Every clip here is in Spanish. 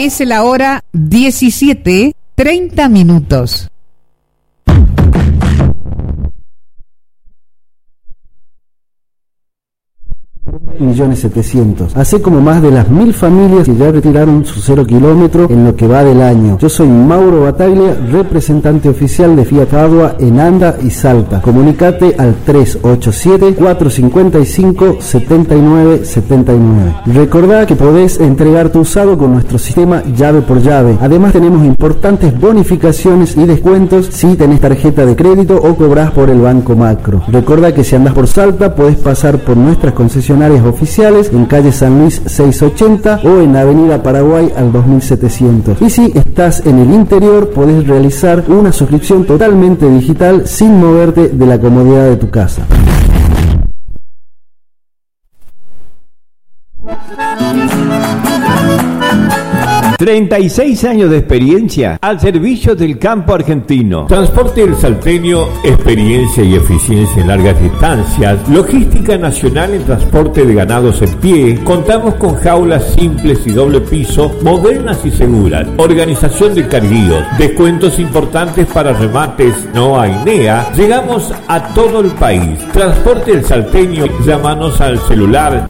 Es la hora 17:30. $1.700.000. Hace como más de las 1.000 familias que ya retiraron su 0 kilómetro en lo que va del año. Yo soy Mauro Bataglia, representante oficial de Fiat Padua en Anda y Salta. Comunicate al 387-455-7979. Recordá que podés entregar tu usado con nuestro sistema llave por llave. Además tenemos importantes bonificaciones y descuentos si tenés tarjeta de crédito o cobrás por el Banco Macro. Recordá que si andás por Salta podés pasar por nuestras concesionarias oficiales en calle San Luis 680 o en avenida Paraguay al 2700. Y si estás en el interior podés realizar una suscripción totalmente digital sin moverte de la comodidad de tu casa. ...36 años de experiencia al servicio del campo argentino. Transporte El Salteño, experiencia y eficiencia en largas distancias. Logística nacional en transporte de ganados en pie. Contamos con jaulas simples y doble piso, modernas y seguras. Organización de carguíos. Descuentos importantes para remates no hay NEA. Llegamos a todo el país. Transporte El Salteño. Llámanos al celular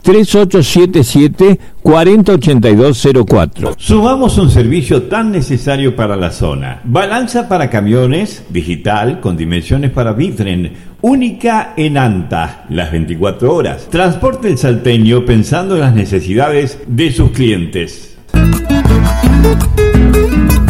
3877-408204. Sumamos un servicio tan necesario para la zona. Balanza para camiones, digital, con dimensiones para Vitren, única en Anta, las 24 horas. Transporte El Salteño pensando en las necesidades de sus clientes.